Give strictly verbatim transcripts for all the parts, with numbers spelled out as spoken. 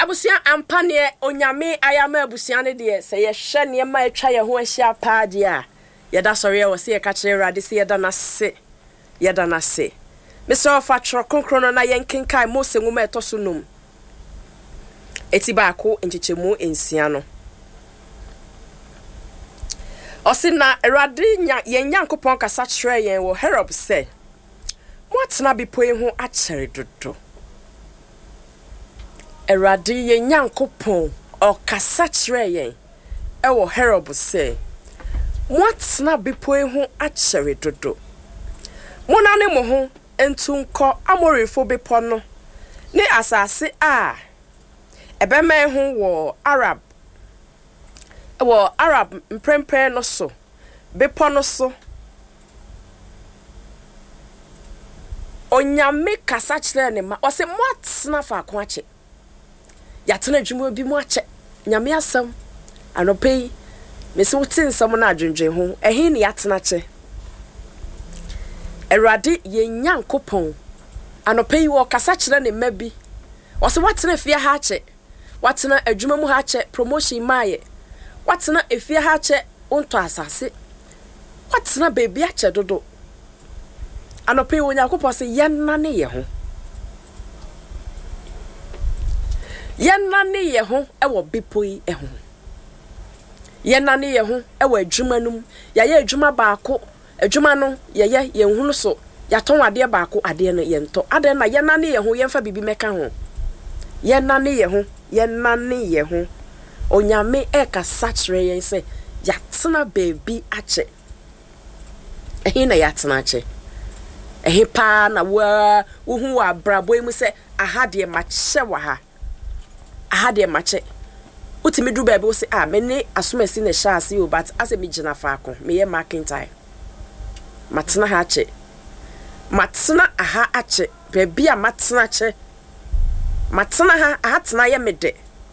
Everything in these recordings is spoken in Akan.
abusia ampane onyame ayama abusia ne de se ye hye ne ma atwa ye ho ahia paade a ye da sori ye wo se ye ka kire rade se ye da na se ye da na se me so fa tro konkro na ye nkenkai mo se nguma etoso num eti ba ko enchechemu ensia no osina rade nya ye nyankopon kasa kire ye wo Herob se Whatna be paying ho a cherry dodo. Eradi ye nyankopon or kasachre ye. Ewo Herob say. Whatna be paying ho a cherry dodo. Monane moho entunko amorifo be pono. Ne asase a. Ebe me ho wo Arab. Ewo Arab mprempre no so. Be pono so. Onyame kasa kire ne ma o se moatna fa ko ache yatena dwuma bi mu ache nyame asam anopei me se wotin sam na adwendwen ho ehe ne yatena che Erade ye nyankopon anopei wo kasa kire ne ma bi o se watena fie ha ache watena adwuma mu ha ache promotion maaye watena efie ha ache onto asase watena baby ache dodo Anope onyankopon se yenna ye ho yenna ye ho ewo bepoi e ho yenna ye ho ewo adwuma num ya ye adwuma baako adwuma no ye ye yenhunu so ya ton ade baako ade no ye nto ade na yenna ye ho yemfa bibi meka ho yenna ye ho yenna ye ho onyame e ka sachre yen se yatena baby ache ehe na yatena ache ehe pa na wa wo wa brabo emu se ahade mache wa ha ahade mache utimi du bebe wo se ah me ne asomasi na sha ase o but ase me gina fa ko me ye marketing matena ha ache matena aha ache bebe a matena ache matena ha ahatena ye mede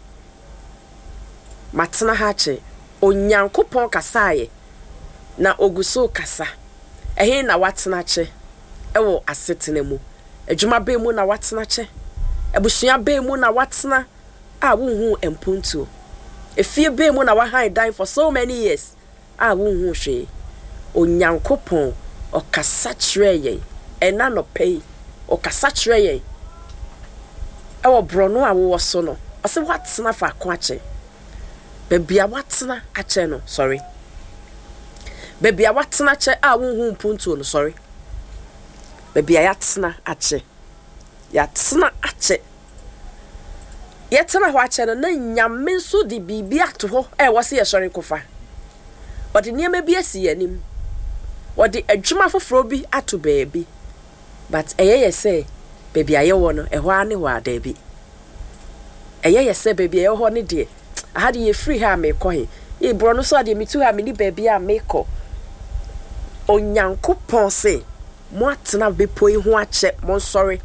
matena ha ache onyankopon kasaye na oguso kasa ehe na watena ache ewo asetena mu adwuma be mu na watena che ebusua be mu na watena a wonhu empuntu efie be mu na wa hide die for so many years a wonhu hwe onyankopon okasa kire ye ena no pay okasa kire ye ewo brono a wo so no ose watena fa ko ache bebia watena ache no sorry bebia watena che a wonhu empuntu no sorry Baby ayatna ache yatna ache yetna ho ache no na nyame nso di bibi ato ho e wose ye sori kofa odi niam bi asi anim odi adwuma foforo bi ato baabi but eye ye say baby aye wo no e ho ane ho ada bi eye ye say baby aye ho ne de ahade ye free ha me ko he e bro no so ade mitu ha me ni baby a me ko onyankopon se Mwatena bepoi ho ache mon sorry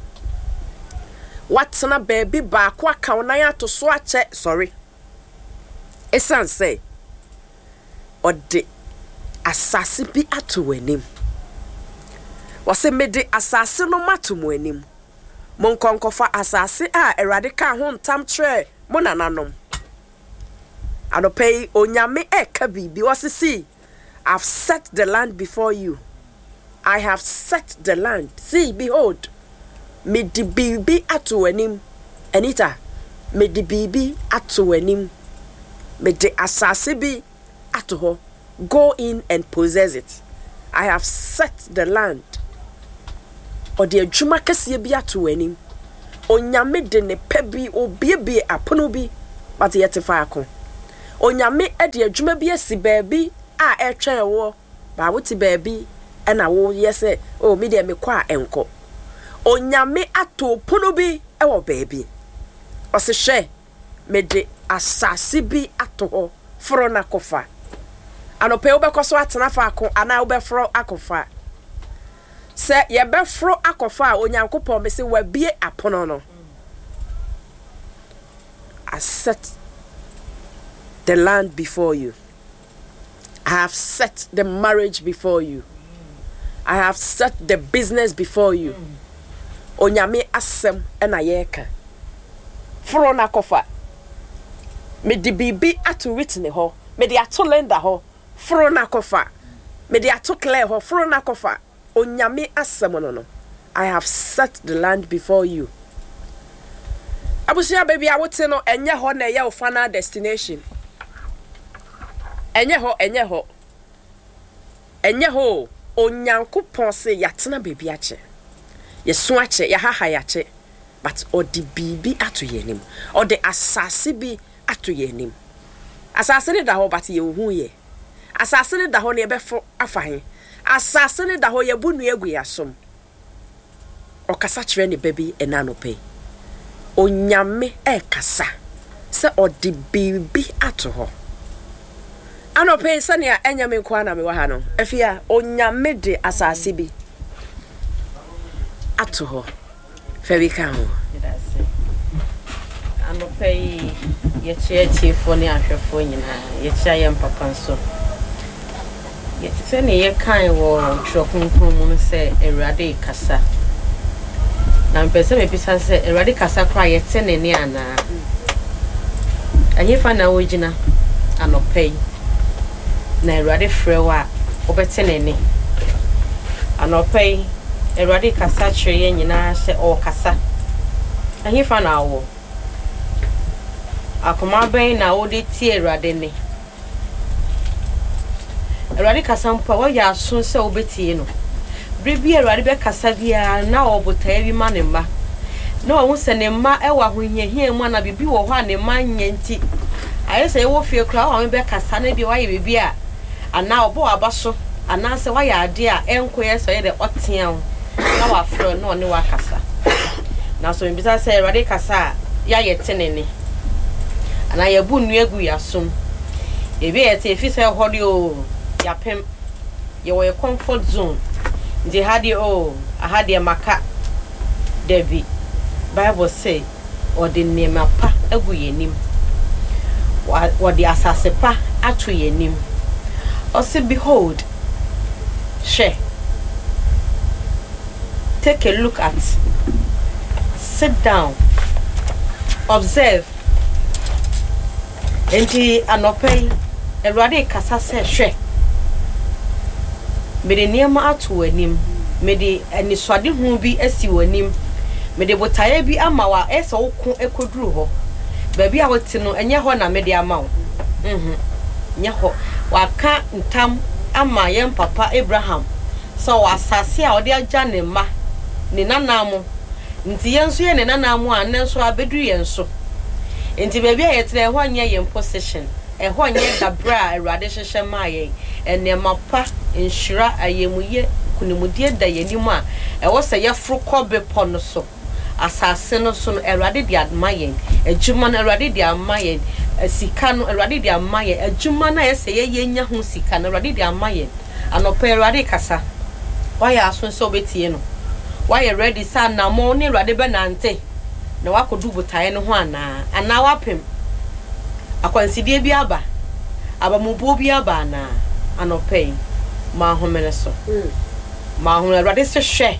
Watena baby ba kwa kauna ya to so ache sorry Esan say ode asase bi ato wanim Wase mede asase no mato mo anim Mon konkofa asase a erade ka ho ntam tre mo nananom Anopei onyame e ka bibi wase see I've set the land before you I have set the land. See, behold, me di bibi atu enim. Anita, me di bibi atu enim. Me di asase bi atu ho. Go in and possess it. I have set the land. Odi adwuma kese bi atu enim. Onyame de ne pebi obiebie apono bi, but yete fa akon. Onyame e de adwuma bi asi baabi a etwe wo. Ba wuti baabi ena wo yese o me de me kwa enko onyame ato pono bi e wo baabi o se hwe me de asase bi ato ho fro na kofa anope wo bekoso atena fa ako ana wo be fro akofa se ye be fro akofa onyankopon me se wa bie apono no I set the land before you. I have set the marriage before you. I have set the business before you. Onyame asem ena yeka. foro na kofa me di bibi ato Whitney ho me di ato Linda ho foro na kofa me di ato Claire ho foro na kofa onyame asem no no I have set the land before you abusia baby awote no enye ho na ye final destination enye ho enye ho enye ho onyankopon se yatena baby ache yeso ache ya haha yache but odi bibi ato yenim odi asase bi ato yenim asase ne da ho but ye hu ye asase ne da ho ne befo afahe asase ne da ho ye bunu egu yasom okasa kire ne baby enanope onyame e kasa se odi bibi ato ho anope se ne enyame kwa na me wa ha no afia onyame de asase bi ato ho febi kan ho anope ye chechi fo ne ahwefo nyina ye chia ye mpapa nso ye se ne ye kan wo trokunkun mu no se Ewurade kasa na mpese me bisa se Ewurade kasa kwa ye te ne ne ana anyefa na wogina anope na Ewurade frewa obete ne ne anope Ewurade kasa kire ye nyina se o kasa anyefa na wo akoma ben na wo de tie Ewurade ne Ewurade kasa mpa wo ya aso se obetie no brebi Ewurade be kasa bia na obotaa bi ma ne ma na wo se ne ma e wa hohiahia mu na bibi wo ho a ne ma nyanti aye se wo fie kra wo be kasa na bi wa ye bibi a ana obo abaso ana se wa ya ade a enkoye so ye de otean na wa fro na one wa kasa na so mbisa se Ewurade kasa ya ye tenene ana ye bu nu egu yasom ebi e te fi se hodi o yapem ye wo comfort zone ndi hadi o ahadi maka David Bible say ordinary pa egu yenim wa di asase pa atu yenim o say behold she take a look at sit down observe enti anopei Ewurade kasa se hwe mede niema atu anim mede aniswade hu bi asi wanim mede botaye bi ama wa ese woko ekoduru ho baabi a wote no enye ho na mede ama wo mhm nye ho waka ntam ama yem papa Abraham so wasase a ode agya ne ma ne nanamo nti yenso ye ne nanamo a nenso abedu yenso enti baabi a yetre ho anye yem position e ho anye dabra Ewurade hyehye maaye enema pa enhira ayemuye kunimudie da yenim a e wo se yefro kobe pono so asase no so no Ewurade di admayen adwuma no Ewurade di amayen sika no Ewurade di amayen adwuma na yese ye yenya ho sika no Ewurade di amayen anopa Ewurade kasa why aso so betie no why ready sa na mo ne Ewurade be nante na wakodu botae no ho ana ana wapem akwansidie bi aba abamubo bi aba na anopa ma homene so ma ho Ewurade se hwe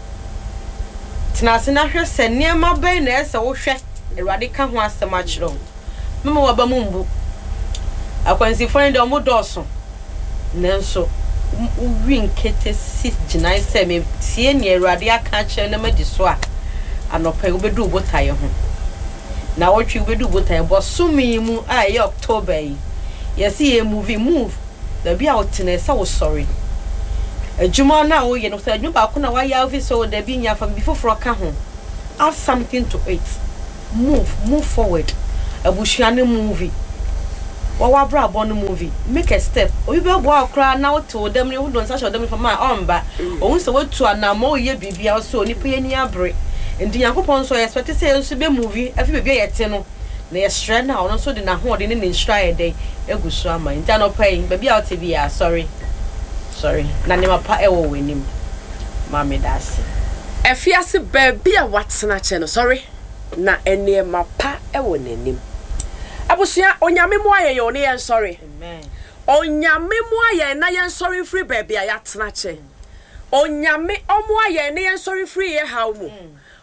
tinase na hwe se niema ben na ese wo hwe Ewurade ka ho asem a kiro mema waba mumbu akwansifo ne de omodoso nenso win kete sit ginai se me tie ne Ewurade aka kire na magi so a anopa wo bedu botaye ho na wotwi wo bedu botaye bo sumi mu a ye October yi yesi ye movie move da bia wotene se wo sorry adwuma na wo ye no se adwuma ba ko na wa ya ofi so da bi nya fa before ka ho add something to it move move forward abushane movie wa wa bra bo no movie make a step obi be bo akra na woto dem ne wudon sa shodem fa ma omba ohun se wotu anamo ye bibia so onipa ye ni abre ndi yakopon so expect say enso be movie afi bibia ye te no na ye stre na ono so de na ho de ne ne stra ye dey egusu ama nta no pai bibia wote bia sorry sorry na ne mapa e wo wenim mama dase efiase bibia watena che no sorry na ene mapa e wo nanim abusia onyame mu aye yo ne yen sorry amen onyame mu aye na yen sorry free bibia ya tena che onyame omu aye ne yen sorry free ye haw mu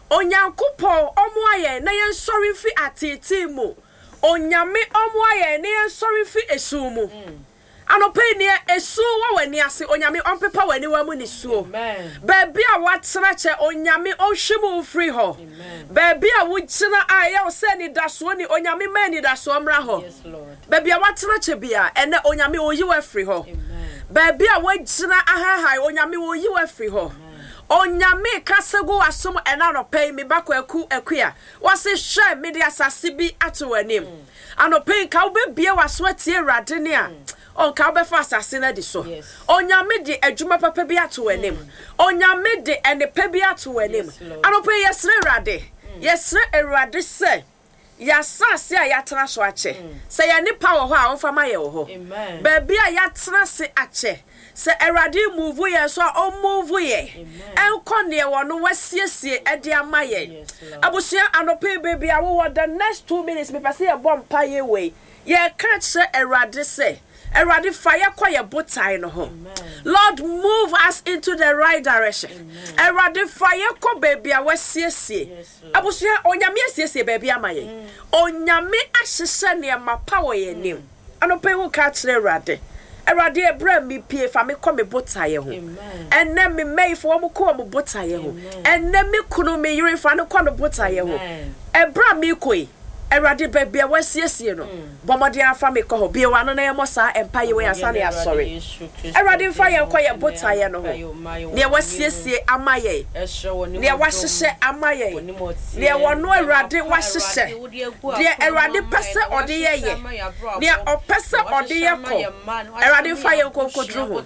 onyankopo omo aye na yen sorry fi atete mu onyame omo aye na yen sorry fi esu mu anope ne esu wa wani ase onyame onpepa wani wa mu ni suo baby a watena che onyame ohwemu free ho baby a wugyina aye o se ni daso ni onyame mani daso mra ho baby a watena che bia ene onyame oyi wa free ho baby a wagyina ahahai onyame oyi wa free ho onyame kasego asom ena no pay me bako aku akua wase hwe me de asase bi ato anim anope ka wo be bia waso atie Awurade ne a on ka be fa asase na di so onyame de adwuma papa bi ato anim onyame de ene pa bi ato anim anope yesre Awurade yesre Awurade se ya sase a ya tena so ache se ya nipa wo ho a wonfa ma ye wo ho ba bia ya tena se ache se Awurade move ye so o move ye enko ne wo no wasiesie e de ama ye abusia anope baby a wo the next two minutes me pese ye bom pa ye we ye ka kire Awurade se Awurade fire kwa ye botai no ho Lord move us into the right direction Awurade fire ko baby a wasiesie abusia onyame asiesie baby ama ye onyame ahyehye ne mapa wo ye nim anope wo ka kire Awurade Awurade ebra mi pie fa me kɔ me botaye ho enne me meifo mo kɔ mo botaye ho enne me kunu me yire fa ne kɔ no botaye ho ebra mi koi Awurade baby a wasiesie no bomode afa me kɔ ho bie wa no na ye mo sa empa ye we asa ne asori Awurade fa ye kɔ ye botaye no ho ne wasiesie amaye ne wahyehye amaye ne wono Awurade wahyehye de Awurade pese ode ye ye ne opese ode ye kɔ Awurade fa ye kɔ kodru ho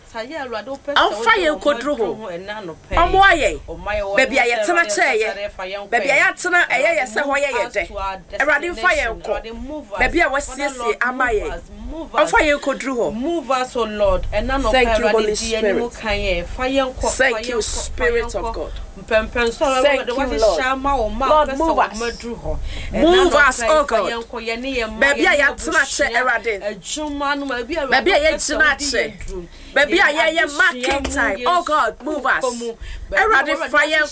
amfa ye kodru ho omo aye baby a ye tena cheye baby a ye tena eye ye se ho ye ye de Awurade fire ko baby a wasiesie amaye on fire kodru ho move us oh Lord and none of thank you Holy Spirit fire ko thank you Spirit of God mpempen so Lord move us move us oh God baby a ya tena che Awurade adwuma no baby a baby a ye tena che baby a ye market time oh God move us Awurade fire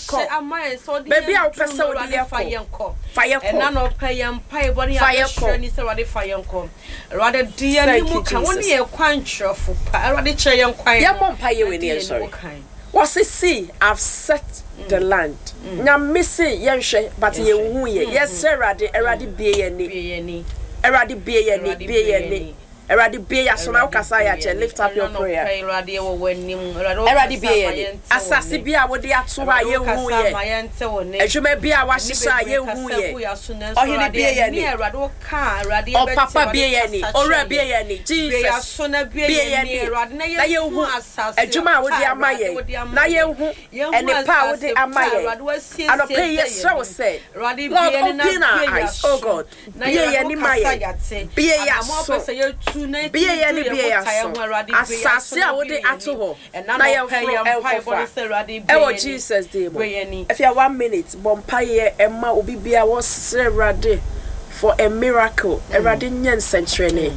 ko baby a pese odi fire ko fire ko and none of pay and pay body fire ko ni se Awurade fire ko Awurade dia ni mu ka woni e kwantrofo pa Awurade che ye nkwan ye mo mpa ye we ni sorry what see I've set the land nya missing ye hwe but ye hu ye yes Awurade Awurade bie ye ni Awurade bie ye ni bie ye ni Awurade bie ya so na ukasa ya che lift up your prayer Awurade wo wanim Awurade bie ye asase bia wo de ato ha ye hu ye adwuma bia wa hyehya ye hu ye ohini bie ye ni Awurade wo ka Awurade o papa bie ye ni ora bie ye ni Jesus bie ye ni na ye hu adwuma wo de ama ye na ye hu ene pa wo de ama ye and pay ye so say Lord open our eyes oh God bie ye ni ma ye bie ya so be ye ni be ya so asase a wo de ato ho na ye fro elfa e wo Jesus dey mo if you one minute bompa ye emma obi bia wo sre Awurade for a miracle Awurade nyen sentrene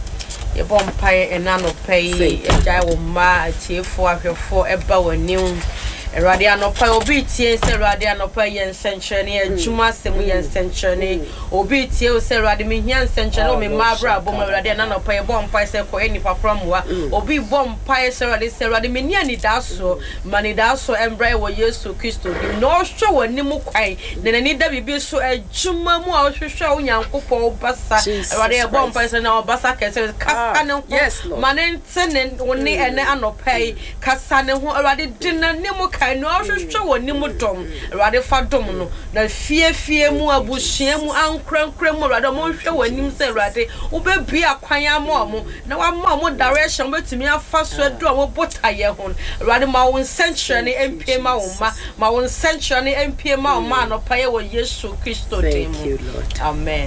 ye bompa ye enano pay e jai wo ma tiefo ahwefo eba waniu Awurade anopa obi tie se Awurade anopa ye nsentrene adwuma semu ye nsentrene obi tie o se Awurade me hia nsentrene o me mabra bom Awurade anopa ye bompa se ko eni papramwa obi bompa se Awurade se Awurade me ni ani daso mani daso embra wo Yesu Kristo di no hwe wani mu kwan ne nani da bibi so adwuma mu a hwehwe o Nyankopɔn basa Awurade ye bompa se na obasa kese kasa ne ho manente ne woni ene anopa kasa ne ho Awurade dinane mu no hwehwe woni mu dom Awurade fa dom no na fie fie mu abuhia mu ankrankra mu Awurade mo hwe wani se Awurade wo be bia kwan ama mo na wa ma mo direction betimi afa so adu mo botaye ho Awurade ma wo century ne empie ma wo ma ma wo century ne empie ma wo ma no paye wo Yesu Kristo dem amen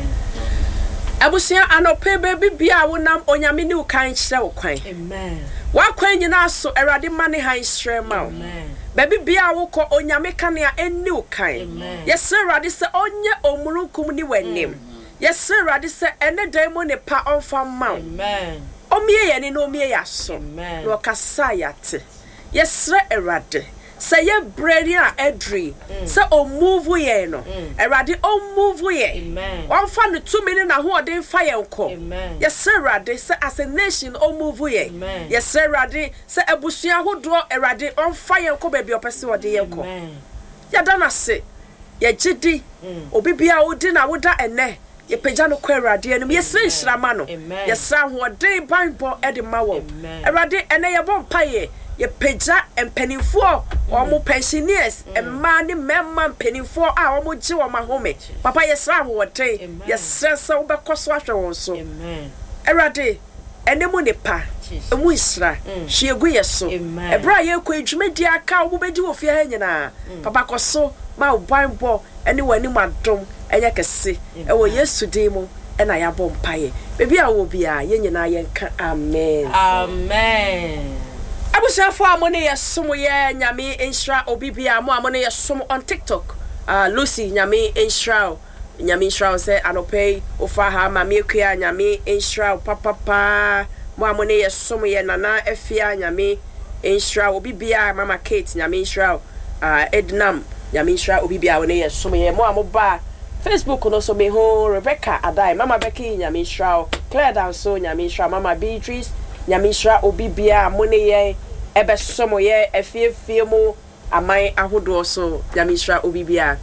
abusia anope baby bia wo nam onyame ni wo kan kire wo kwan amen wa kwan nyina so Awurade ma ne han stre ma amen baby bia wo ko onyame kanea eni wo kan yes Awurade se onye omurukum ni wanim yes Awurade se ene dan mo ne pa onfa ma amen omie ye ni no omie ya so no kasa ya te yes Awurade say ye brilliant edri say o move ye no erade o move ye amen one fa no two minutes na ho odin fa ye nko amen yes erade say as a nation o move ye yes erade say abusua hodo erade on fa ye nko ba bi opese ode ye nko ya da na se ye gidi obi bia odi na woda ene ye pagya no kwa erade enum ye sre nhyirama no ye sra ho odin banbo e de ma wo erade ene ye bon paye ye pagya empanimfo omo pensioners emma ne memma penimfo a omo gi wo mahome papa ye sra ho odin ye sre se wo be koso ahwe won so amen erade ene mu ne pa emu isra hwe egu ye so ebra ye kwa adwumadi aka wo be gi wo fie ha nyina papa koso ma wo banbo ene wani madom enye kese e wo Yesu din mu ena ya bom paye bebi a wo bia ye nyina ye nka amen amen abushafo amone yesom ye nyame enhra obibia mo amone yesom on TikTok uh Lucy nyame enhra nyame enhra se anopei ofa ha ma me kua nyame enhra papa pa mo amone yesom ye nana afia nyame enhra obibia mama Kate nyame enhra uh Ednam nyame enhra obibia woni yesom ye mo amoba Facebook no so me ho Rebecca Adai mama Becky nyame enhra Claire Danso nyame enhra mama Beatrice nyame enhra obibia mo ne ye ebe somo ye efiefie mu aman ahodo so nyame enhra obibia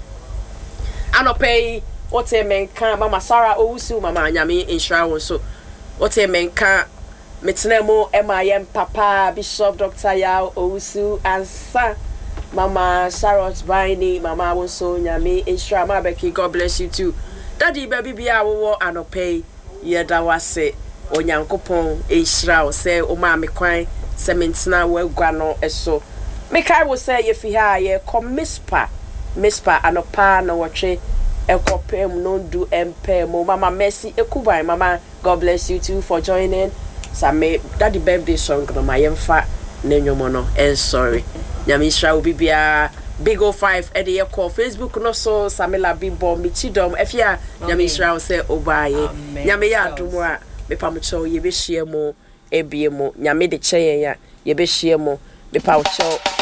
anopei wote menka mama Sarah Owusu mama nyame enhra won so wote menka metnemo emayem papa Bishop Doctor Yao Owusu ansa mama Charlotte Baini mama won so nyame enhra ma Becky God bless you too daddy baby bia wo anopei ye da wase onyankopon enhra o se o ma me kwan se mentina wo agua no eso me kai wo se ye fi ha ye komispa mispa anopa na wotwe ekopem no do empe mo mama Mercy Ekubai mama God bless you too for joining same daddy birthday song no ma yemfa na nyomo no en sorry nyame hira obibia big oh five e de call Facebook no so Samela Bimbo Michidom efia nyame hira se obaye nyame ya adumu a me pamucho ye be hie mo ebie mo nyame de cheye ya ye be hie mo me pamucho